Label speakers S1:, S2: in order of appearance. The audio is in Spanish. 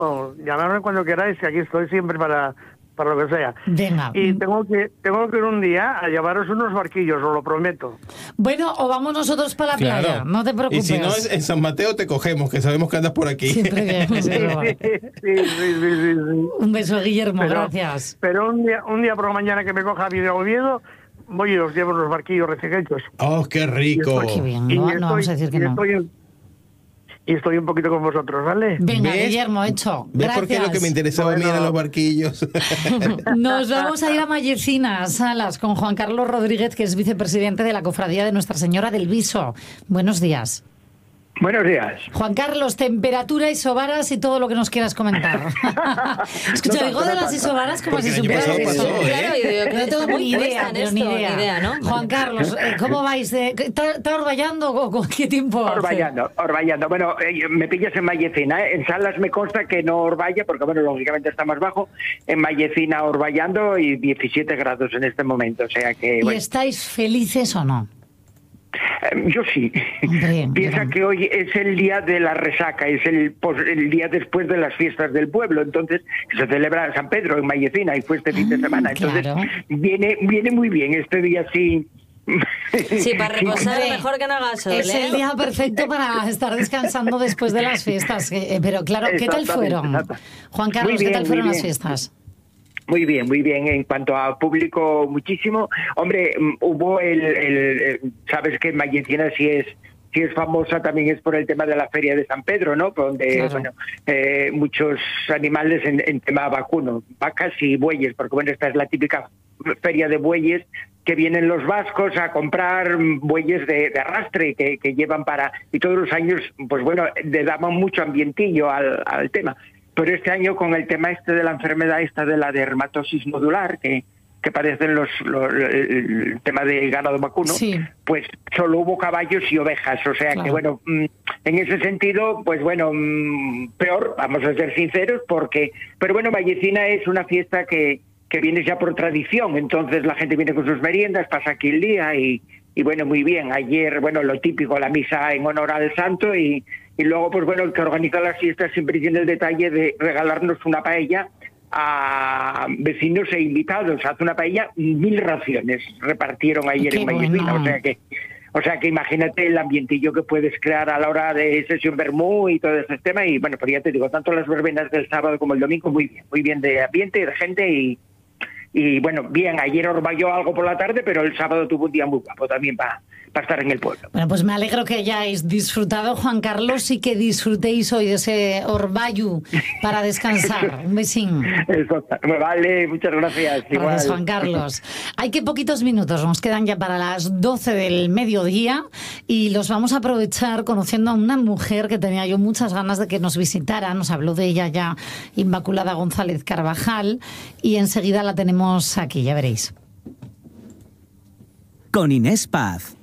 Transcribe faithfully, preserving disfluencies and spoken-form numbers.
S1: Oh, llamadme cuando queráis, que aquí estoy siempre para, para lo que sea.
S2: Venga.
S1: Y tengo que tengo que ir un día a llevaros unos barquillos, os lo prometo.
S2: Bueno, o vamos nosotros para la
S3: Claro.
S2: playa, no te preocupes.
S3: Y si no, es en San Mateo te cogemos, que sabemos que andas por aquí.
S2: Siempre que-
S1: Sí, sí, sí, sí, sí, sí.
S2: Un beso, Guillermo,
S1: Pero-
S2: gracias.
S1: Pero un día, un día por la mañana que me coja Video Oviedo, voy y os llevo los barquillos recién hechos.
S3: ¡Oh, qué rico!
S2: Qué bien,
S1: Y
S2: no,
S1: estoy,
S2: no vamos a decir que
S1: y
S2: no.
S1: estoy, y estoy un poquito con vosotros, ¿vale?
S2: Venga,
S3: ¿Ves?
S2: Guillermo, hecho.
S3: ¿Ves
S2: Gracias.
S3: por qué lo que me interesaba a mí
S1: Bueno.
S3: eran los barquillos?
S2: Nos vamos a ir a Mallecina, Salas, con Juan Carlos Rodríguez, que es vicepresidente de la Cofradía de Nuestra Señora del Viso. Buenos días.
S4: Buenos días.
S2: Juan Carlos, temperatura, isobaras y todo lo que nos quieras comentar. Escucha,
S4: No
S2: digo
S4: tanto,
S2: de
S4: no
S2: las
S4: tanto.
S2: isobaras como
S3: Porque
S2: si
S3: el año
S2: supiera
S3: pasado
S2: lo que
S3: pasó,
S2: son.
S3: ¿eh?
S5: Claro, y digo, que
S2: No tengo
S5: está
S2: ni
S5: muy
S2: idea,
S5: puesta en
S2: pero
S5: esto,
S2: ni
S5: ni
S2: idea.
S5: idea, ¿no?
S2: Juan Carlos, eh, ¿cómo vais? De, ¿Está, está orvallando o con qué tiempo hace?
S4: Orballando, Orballando. Bueno, eh, me pillas en Mallecina, ¿eh? En Salas me consta que no Orballa, porque bueno, lógicamente está más bajo. En Mallecina Orballando y diecisiete grados en este momento, o sea que...
S2: ¿Y
S4: bueno,
S2: estáis felices o no?
S4: eh, yo sí.
S2: Hombre,
S4: Piensa
S2: yo-
S4: que hoy es el día de la resaca, es el, pos- el día después de las fiestas del pueblo, entonces se celebra San Pedro en Mallecina y fue este fin de
S2: Ah,
S4: semana, entonces
S2: claro.
S4: viene, viene muy bien este día sí.
S5: Sí, para reposar
S2: Hombre,
S5: mejor que no haga sol,
S2: Es
S5: ¿eh?
S2: el día perfecto para estar descansando después de las fiestas. eh, Pero claro, ¿qué tal
S4: Exactamente,
S2: fueron?
S4: exacto.
S2: Juan Carlos,
S4: Muy bien,
S2: ¿qué tal
S4: muy
S2: fueron las
S4: bien.
S2: fiestas?
S4: Muy bien, muy bien. En cuanto a público, muchísimo. Hombre, mm, hubo el, el, el- sabes que Mallecina sí es sí es famosa, también es por el tema de la feria de San Pedro, ¿no? Donde,
S2: Claro.
S4: bueno, eh, muchos animales en, en tema vacuno, vacas y bueyes, porque bueno, esta es la típica feria de bueyes que vienen los vascos a comprar bueyes de, de arrastre que, que llevan para... Y todos los años, pues bueno, le daban mucho ambientillo al, al tema. Pero este año con el tema este de la enfermedad esta de la dermatosis nodular, que, que padecen los, los- el tema de ganado vacuno,
S2: Sí.
S4: pues solo hubo caballos y ovejas. O sea
S2: Claro.
S4: que bueno, mm, en ese sentido, pues bueno, mm, peor, vamos a ser sinceros, porque... Pero bueno, Mallecina es una fiesta que, que viene ya por tradición, entonces la gente viene con sus meriendas, pasa aquí el día y... Y bueno, muy bien. Ayer, bueno, lo típico, la misa en honor al santo y, y luego, pues bueno, el que organiza las fiestas siempre tiene el detalle de regalarnos una paella a vecinos e invitados. Hace una paella, mil raciones repartieron ayer
S2: Qué
S4: en Mallecina.
S2: bueno.
S4: O sea que, o sea que imagínate el ambientillo que puedes crear a la hora de sesión vermú y todo ese tema. Y bueno, pues ya te digo, tanto las verbenas del sábado como el domingo, muy bien, muy bien de ambiente, de gente y... Y bueno, bien, ayer orvalló algo por la tarde, pero el sábado tuvo un día muy guapo también para estar en el pueblo.
S2: Bueno, pues me alegro que hayáis disfrutado, Juan Carlos, y que disfrutéis hoy de ese orvallo para descansar. Un besín.
S4: Eso, me vale, muchas gracias.
S2: Gracias,
S4: Igual.
S2: Juan Carlos. Hay que poquitos minutos, nos quedan ya para las doce del mediodía y los vamos a aprovechar conociendo a una mujer que tenía yo muchas ganas de que nos visitara. Nos habló de ella ya Inmaculada González Carvajal y enseguida la tenemos aquí, ya veréis.
S6: Con Inés Paz.